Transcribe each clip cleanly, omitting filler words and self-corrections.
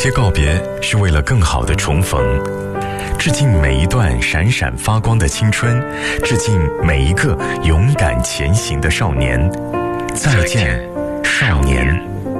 些告别是为了更好的重逢，致敬每一段闪闪发光的青春，致敬每一个勇敢前行的少年。再见，少年。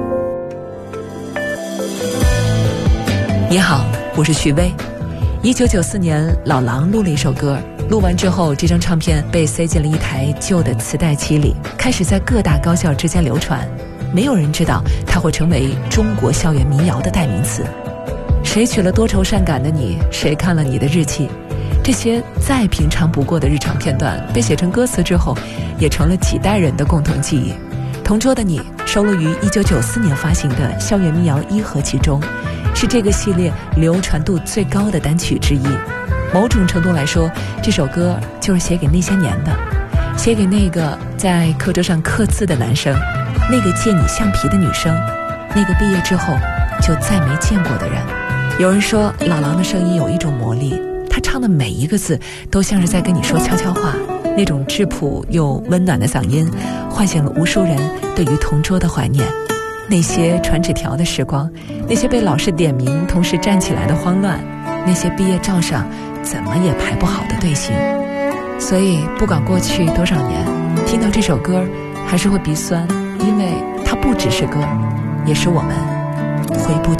你好，我是许巍。1994年，老狼录了一首歌，录完之后，这张唱片被塞进了一台旧的磁带机里，开始在各大高校之间流传。没有人知道它会成为中国校园民谣的代名词。谁娶了多愁善感的你？谁看了你的日记？这些再平常不过的日常片段，被写成歌词之后，也成了几代人的共同记忆。同桌的你收录于1994年发行的校园民谣1合集中，是这个系列流传度最高的单曲之一。某种程度来说，这首歌就是写给那些年的，写给那个在课桌上刻字的男生，那个借你橡皮的女生，那个毕业之后就再没见过的人。有人说老狼的声音有一种魔力，他唱的每一个字都像是在跟你说悄悄话，那种质朴又温暖的嗓音唤醒了无数人对于同桌的怀念。那些传纸条的时光，那些被老师点名同时站起来的慌乱，那些毕业照上怎么也排不好的队形。所以不管过去多少年，听到这首歌还是会鼻酸，因为它不只是歌，也是我们回不